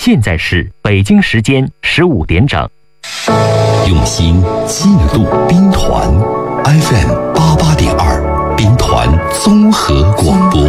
现在是北京时间15点整。 用心记录兵团 FM88.2兵团综合广播。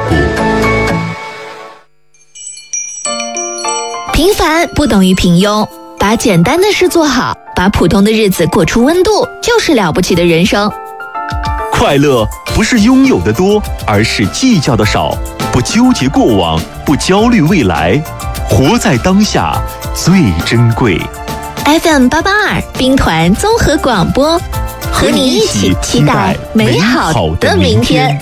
平凡不等于平庸，把简单的事做好，把普通的日子过出温度，就是了不起的人生。 快乐不是拥有的多，而是计较的少，不纠结过往，不焦虑未来，活在当下最珍贵。 FM882兵团综合广播，和你一起期待美好的明天。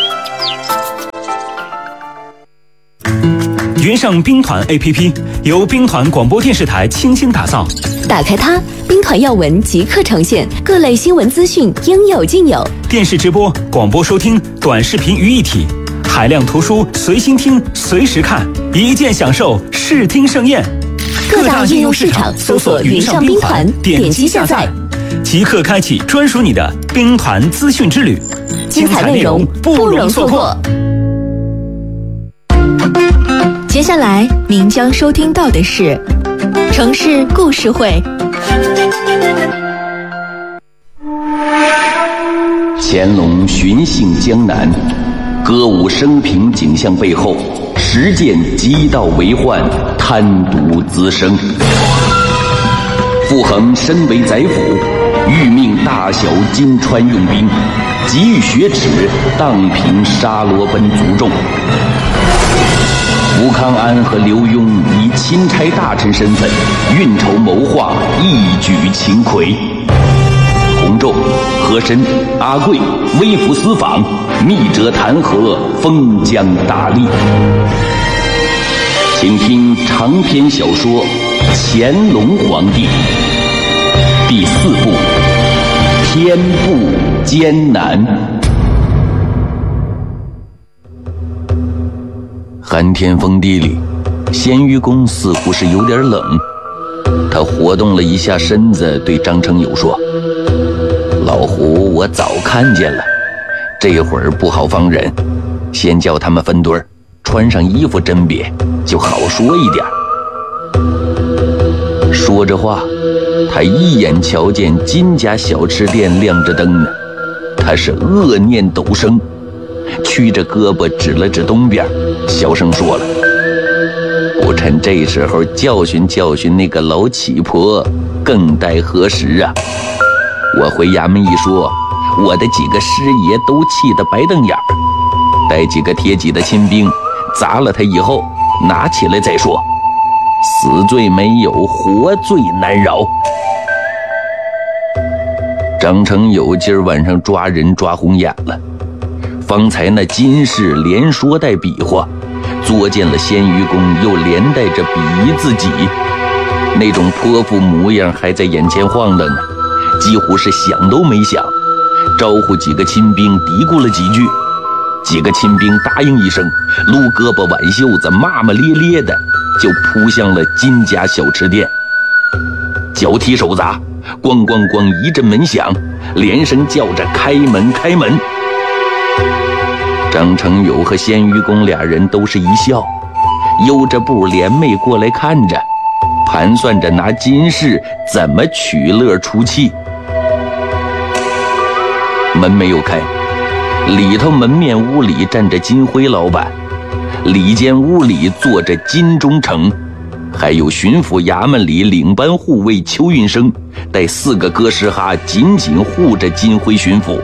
云上兵团 APP 由兵团广播电视台倾心打造， 打开它，兵团要闻即刻呈现，各类新闻资讯应有尽有， 电视直播、广播收听、短视频于一体，海量图书随心听随时看，一键享受视听盛宴。 各大应用市场搜索云上兵团，点击下载， 即刻开启专属你的兵团资讯之旅， 精彩内容不容错过。 接下来您将收听到的是城市故事会。 乾隆巡幸江南，歌舞升平景象背后，实践机道为患，贪渎滋生。傅恒身为宰辅，欲命大小金川用兵，急欲雪耻，荡平沙罗奔族众。吴康安和刘墉以钦差大臣身份运筹谋划，一举擒魁。洪仲、和珅、阿贵微服私访，密折弹劾，封疆大吏。请听长篇小说《乾隆皇帝》第4部《天步艰难》。寒天封地里，鲜愚公似乎是有点冷，他活动了一下身子，对张承友说：“老胡我早看见了，这会儿不好放人，先叫他们分队，穿上衣服甄别，就好说一点。”说着话，他一眼瞧见金家小吃店亮着灯呢，他是恶念陡生，屈着胳膊指了指东边，小声说了：“不趁这时候教训教训那个老乞婆，更待何时啊？我回衙门一说，我的几个师爷都气得白瞪眼儿，带几个贴己的亲兵砸了他以后，拿起来再说，死罪没有，活罪难饶。”张承友今儿晚上抓人抓红眼了，方才那金氏连说带比划，作践了鲜愚公，又连带着比自己，那种泼妇模样还在眼前晃荡呢，几乎是想都没想，招呼几个亲兵嘀咕了几句，几个亲兵答应一声，撸胳膊挽袖子，骂骂咧咧的就扑向了金家小吃店。脚踢手砸，咣咣咣一阵门响，连声叫着开门开门。张承友和鲜愚公俩人都是一笑，悠着步联袂过来看着，盘算着拿金氏怎么取乐出气。门没有开，里头门面屋里站着金辉老板，里间屋里坐着金忠诚，还有巡抚衙门里领班护卫邱运生，带4个哥斯哈紧紧护着金辉巡抚。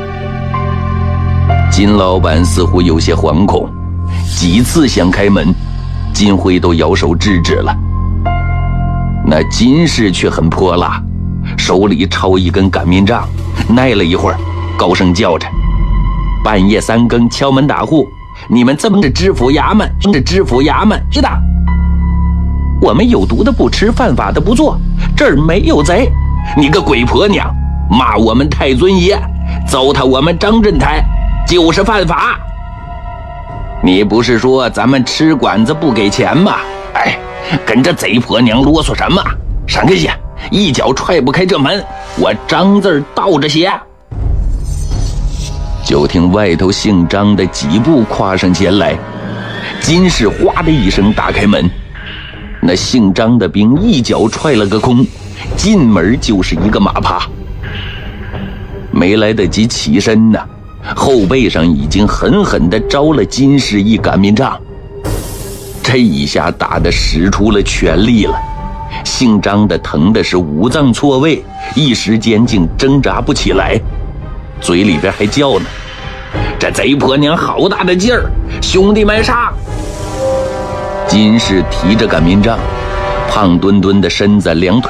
金老板似乎有些惶恐，几次想开门，金辉都摇手制止了。那金氏却很泼辣，手里抄一根擀面杖，耐了一会儿，高声叫着：“半夜3更敲门打户，你们这么是知府衙门，是知府衙门，是的。我们有毒的不吃，犯法的不做，这儿没有贼。你个鬼婆娘，骂我们太尊爷，糟蹋我们张镇台，就是犯法。你不是说咱们吃馆子不给钱吗？哎，跟这贼婆娘啰嗦什么？闪开些，一脚踹不开这门，我张字倒着写。”就听外头姓张的几步跨上前来，金氏哗的一声打开门， 那姓张的兵一脚踹了个空，进门就是一个马趴。没来得及起身呢，后背上已经狠狠地招了金氏一擀面杖。这一下打得使出了全力了，姓张的疼的是五脏错位，一时间竟挣扎不起来，嘴里边还叫呢：“这贼婆娘好大的劲儿，兄弟们上！”金氏提着擀面杖，胖墩墩的身子，两腿